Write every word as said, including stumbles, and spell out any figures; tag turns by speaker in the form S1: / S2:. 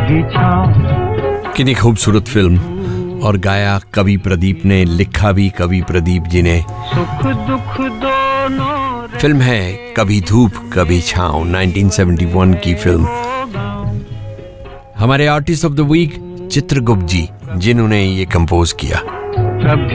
S1: कभी छाँव।
S2: कितनी खूबसूरत फिल्म, और गाया कवि प्रदीप ने, लिखा भी कवि प्रदीप जी ने।
S1: सुख दुख दोनों
S2: फिल्म है कभी धूप कभी छाँव, नाइनटीन सेवेंटी वन की फिल्म। हमारे artist of the week Chitragupta जी, जिन्होंने ये कंपोज किया।
S1: कभी